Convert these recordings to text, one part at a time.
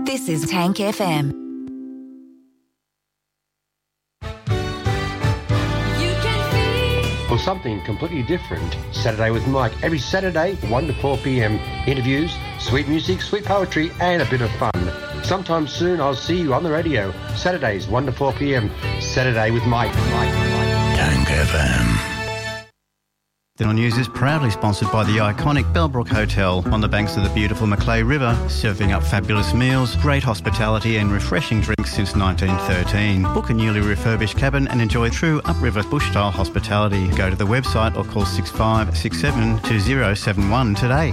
This is Tank FM. Or something completely different. Saturday with Mike. Every Saturday, 1 to 4 p.m. Interviews, sweet music, sweet poetry, and a bit of fun. Sometime soon, I'll see you on the radio. Saturdays, 1 to 4 p.m. Saturday with Mike. Tank FM. The News is proudly sponsored by the iconic Bellbrook Hotel on the banks of the beautiful Macleay River, serving up fabulous meals, great hospitality and refreshing drinks since 1913. Book a newly refurbished cabin and enjoy true upriver bush-style hospitality. Go to the website or call 6567 2071 today.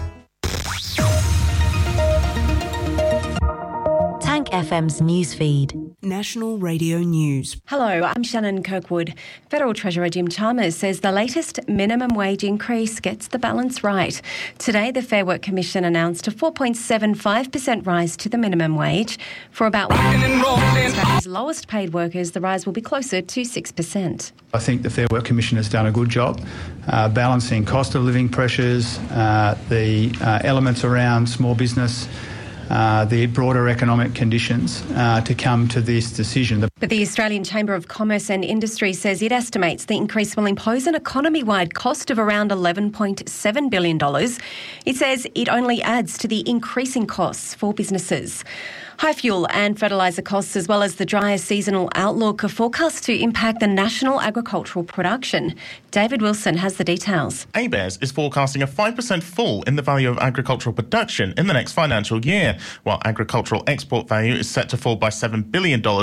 Tank FM's newsfeed. National Radio News. Hello, I'm Shannon Kirkwood. Federal Treasurer Jim Chalmers says the latest minimum wage increase gets the balance right. Today, the Fair Work Commission announced a 4.75% rise to the minimum wage. For about Australia's lowest paid workers, the rise will be closer to 6%. I think the Fair Work Commission has done a good job balancing cost of living pressures, the elements around small business, the broader economic conditions to come to this decision. But the Australian Chamber of Commerce and Industry says it estimates the increase will impose an economy-wide cost of around $11.7 billion. It says it only adds to the increasing costs for businesses. High fuel and fertiliser costs, as well as the drier seasonal outlook, are forecast to impact the national agricultural production. David Wilson has the details. ABARES is forecasting a 5% fall in the value of agricultural production in the next financial year, while agricultural export value is set to fall by $7 billion to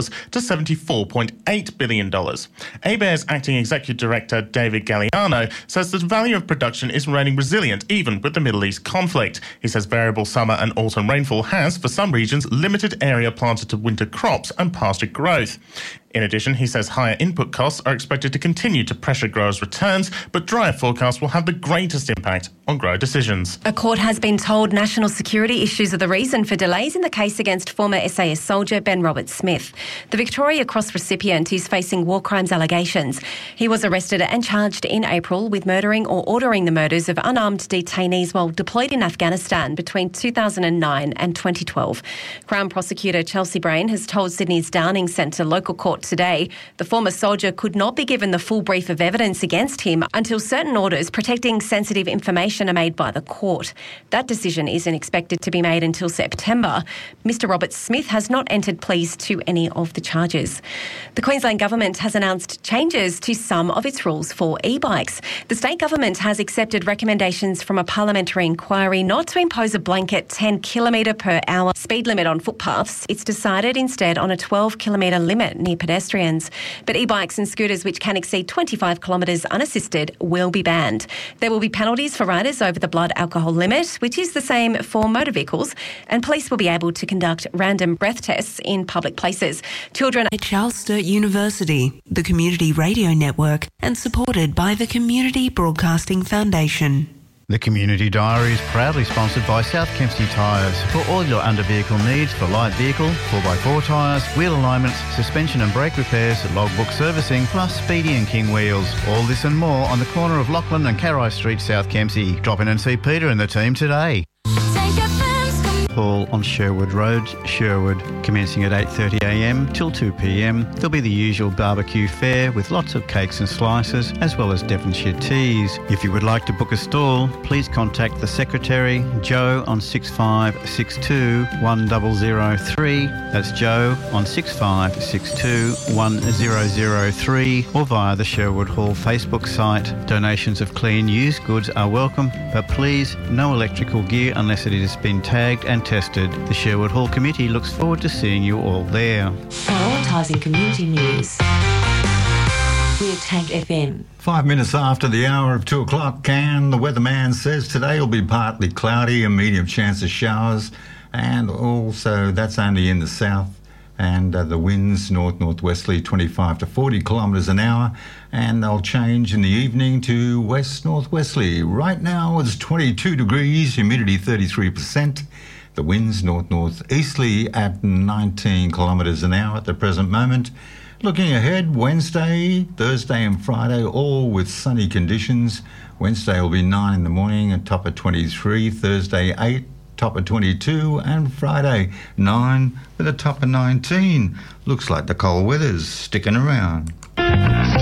$74.8 billion. ABARES Acting Executive Director David Galliano says the value of production is remaining resilient even with the Middle East conflict. He says variable summer and autumn rainfall has, for some regions, limited area planted to winter crops and pasture growth. In addition, he says higher input costs are expected to continue to pressure growers' returns, but drier forecasts will have the greatest impact on grower decisions. A court has been told national security issues are the reason for delays in the case against former SAS soldier Ben Roberts-Smith. The Victoria Cross recipient is facing war crimes allegations. He was arrested and charged in April with murdering or ordering the murders of unarmed detainees while deployed in Afghanistan between 2009 and 2012. Crown Prosecutor Chelsea Brain has told Sydney's Downing Centre local court today the former soldier could not be given the full brief of evidence against him until certain orders protecting sensitive information are made by the court. That decision isn't expected to be made until September. Mr Roberts-Smith has not entered pleas to any of the charges. The Queensland Government has announced changes to some of its rules for e-bikes. The state government has accepted recommendations from a parliamentary inquiry not to impose a blanket 10 km per hour speed limit on footpaths. It's decided instead on a 12 km limit near pedestrians. But e-bikes and scooters which can exceed 25 kilometres unassisted will be banned. There will be penalties for riders over the blood alcohol limit, which is the same for motor vehicles, and police will be able to conduct random breath tests in public places. Children At Charles Sturt University, the Community Radio Network, and supported by the Community Broadcasting Foundation. The Community Diary is proudly sponsored by South Kempsey Tyres. For all your under-vehicle needs for light vehicle, 4x4 tyres, wheel alignments, suspension and brake repairs, logbook servicing, plus Speedy and King wheels. All this and more on the corner of Lachlan and Carrai Street, South Kempsey. Drop in and see Peter and the team today. Hall on Sherwood Road, Sherwood, commencing at 8:30am till 2pm. There'll be the usual barbecue fare with lots of cakes and slices, as well as Devonshire teas. If you would like to book a stall, please contact the Secretary, Joe, on 6562 1003. That's Joe on 6562 1003, or via the Sherwood Hall Facebook site. Donations of clean used goods are welcome, but please, no electrical gear unless it has been tagged and tested. The Sherwood Hall Committee looks forward to seeing you all there. Prioritising community news. We're Tank FM. 5 minutes after the hour of 2 o'clock, and the weatherman says today will be partly cloudy, a medium chance of showers, and also that's only in the south. And the winds north-northwesterly 25 to 40 kilometres an hour, and they'll change in the evening to west-northwesterly. Right now it's 22 degrees, humidity 33%. The winds north-northeasterly at 19 kilometres an hour at the present moment. Looking ahead, Wednesday, Thursday and Friday, all with sunny conditions. Wednesday will be 9 in the morning, a top of 23. Thursday, 8. top of 22, and Friday 9 with a top of 19. Looks like the cold weather's sticking around.